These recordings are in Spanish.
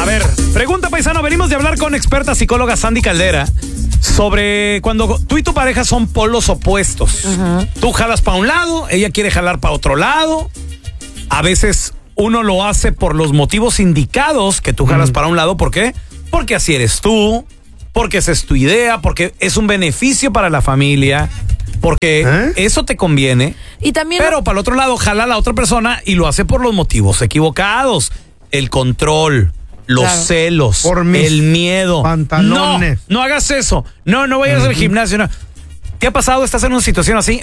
ver, pregunta paisano, venimos de hablar con experta psicóloga Sandy Caldera sobre cuando tú y tu pareja son polos opuestos. Tú jalas para un lado, ella quiere jalar para otro lado. A veces uno lo hace por los motivos indicados, que tú jalas para un lado. ¿Por qué? Porque así eres tú, porque esa es tu idea, porque es un beneficio para la familia, porque eso te conviene. Y también pero para el otro lado jala a la otra persona y lo hace por los motivos equivocados. El control, los celos, por mis el miedo. pantalones. No hagas eso. No vayas al gimnasio. No. ¿Qué ha pasado? ¿Estás en una situación así?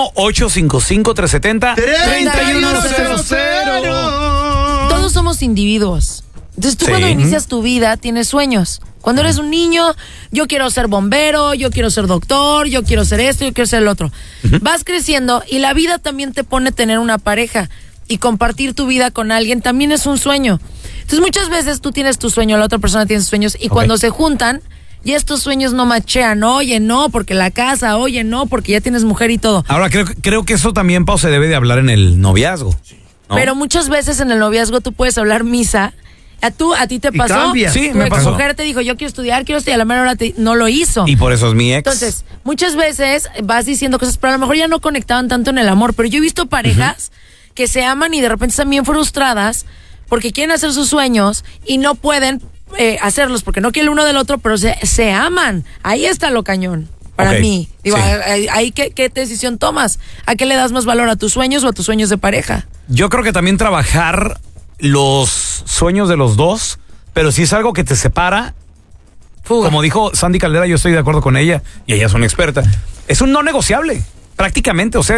1-855-370-3100. todos somos individuos. Entonces tú cuando inicias tu vida tienes sueños. Cuando eres un niño, yo quiero ser bombero, yo quiero ser doctor, yo quiero ser esto, yo quiero ser el otro. Vas creciendo y la vida también te pone tener una pareja. Y compartir tu vida con alguien también es un sueño. Entonces muchas veces tú tienes tu sueño, la otra persona tiene sus sueños, y cuando se juntan, ya estos sueños no machean. Oye, no, porque la casa, oye, no, porque ya tienes mujer y todo. Ahora, creo que eso también, Pau, se debe de hablar en el noviazgo, ¿no? Pero muchas veces en el noviazgo tú puedes hablar misa. ¿A ti te pasó? Cambia. Sí, tu me pasó. mujer te dijo, yo quiero estudiar, a la mera hora no lo hizo. Y por eso es mi ex. Entonces, muchas veces vas diciendo cosas, pero a lo mejor ya no conectaban tanto en el amor. Pero yo he visto parejas que se aman y de repente están bien frustradas porque quieren hacer sus sueños y no pueden hacerlos porque no quieren uno del otro, pero se aman. Ahí está lo cañón para mí. Digo, ahí ¿qué decisión tomas? ¿A qué le das más valor? ¿A tus sueños o a tus sueños de pareja? Yo creo que también trabajar los sueños de los dos, pero si es algo que te separa, Fuga. como dijo Sandy Caldera, yo estoy de acuerdo con ella y ella es una experta, es un no negociable, prácticamente. O sea,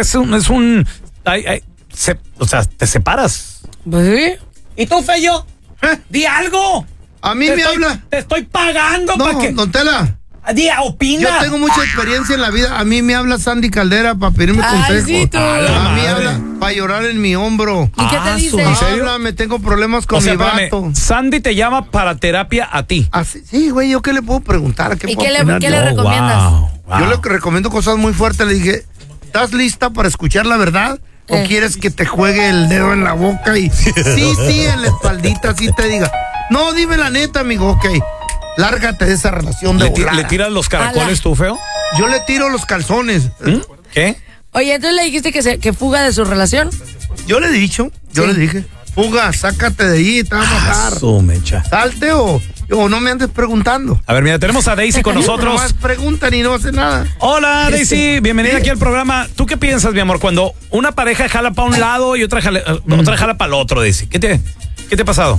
o sea, te separas. ¿Sí? ¿Y tú, Feyo? ¡Di algo! A mí me habla. Te estoy pagando para que... Don Tela, opina. yo tengo mucha experiencia en la vida. A mí me habla Sandy Caldera para pedirme consejos. Sí, tú. A mí habla para llorar en mi hombro. ¿Y qué te dice? ¿En serio? Habla, tengo problemas con O sea, mi espérame, vato. Sandy te llama para terapia a ti. Así, sí, güey, ¿yo qué le puedo preguntar? ¿Y puedo qué opinar le yo? recomiendas? Wow. Yo le recomiendo cosas muy fuertes. Le dije, ¿estás lista para escuchar la verdad? ¿O quieres que te juegue el dedo en la boca y sí, en la espaldita, sí te diga? No, dime la neta, amigo, ok. Lárgate de esa relación de volada. ¿Le tiras los caracoles tú, Feo? Yo le tiro los calzones. ¿Qué? Oye, entonces le dijiste que fuga de su relación. Yo le he dicho, le dije, fuga, sácate de ahí, te va a matar. Su mecha. Salte o no me andes preguntando. A ver, mira, tenemos a Daisy con nosotros. Nomás preguntan y no hace nada. Hola, Daisy, bienvenida aquí al programa. ¿Tú qué piensas, mi amor, cuando una pareja jala para un lado y otra jala para el otro, Daisy? ¿Qué te ha pasado?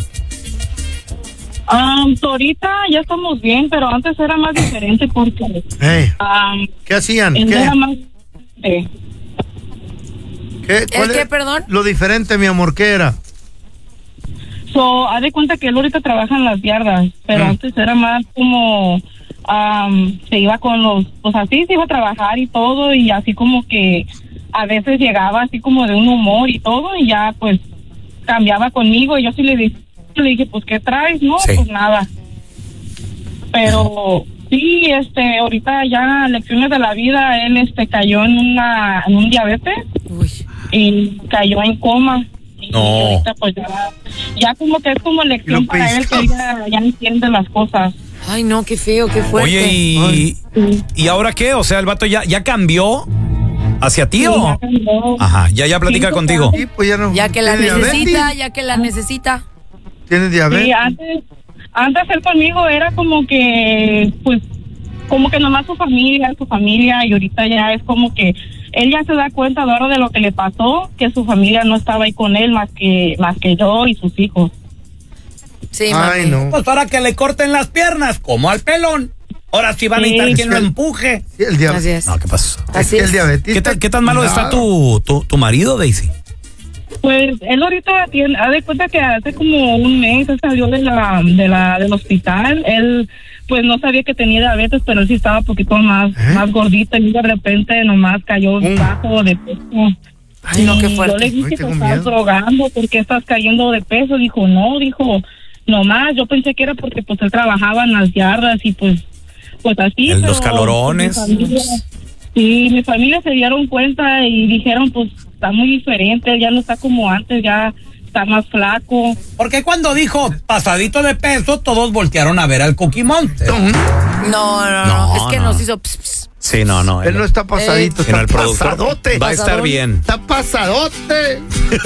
Ahorita ya estamos bien, pero antes era más diferente porque ¿qué hacían? era más ¿Qué, perdón? Lo diferente, mi amor, ¿qué era? haz de cuenta que él ahorita trabaja en las yardas, pero antes era más como se iba con los, pues así se iba a trabajar y todo, y así como que a veces llegaba así como de un humor y todo, y ya pues cambiaba conmigo, y yo sí le dije, pues ¿qué traes? No, pues nada. Pero sí, ahorita ya lecciones de la vida, él cayó en un diabetes. Uy. Y cayó en coma. Y ahorita pues ya como que es como lección para él, que ya entiende las cosas. Ay, no, qué feo, qué fuerte. Oye, ¿y ahora qué? O sea, el vato ya cambió hacia ti, Sí, ¿o? ya cambió. Ajá, ya platica Sí, contigo. Sí, pues ya no. Ya que la ¿Tiene necesita, diabetes? ¿Tiene diabetes? Sí, antes él conmigo era como que, pues, como que nomás su familia, y ahorita ya es como que él ya se da cuenta ahora de lo que le pasó, que su familia no estaba ahí con él más que yo y sus hijos. Sí, ay, no. Pues para que le corten las piernas, como al pelón. Ahora sí van a necesitar quien lo empuje. Sí, el diabetes. Así es. No, ¿qué pasó? Así El es. diabetes. ¿Qué tan malo está tu marido, Daisy? Pues él ahorita haz de cuenta que hace como un mes él salió del hospital. Él pues no sabía que tenía diabetes, pero él sí estaba un poquito más gordito, y de repente nomás cayó bajo de peso. Ay, no, qué fuerte. Yo le dije Ay, que tengo estás miedo. drogando, ¿por qué estás cayendo de peso? Dijo, nomás, yo pensé que era porque pues él trabajaba en las yardas y pues así. En los pero, calorones. Mi familia se dieron cuenta y dijeron, pues está muy diferente, ya no está como antes, ya está más flaco. Porque cuando dijo pasadito de peso, todos voltearon a ver al Cookie Monster. No, es que nos hizo Sí, no. Él no está pasadito, está el productor pasadote. va a estar bien. Está pasadote.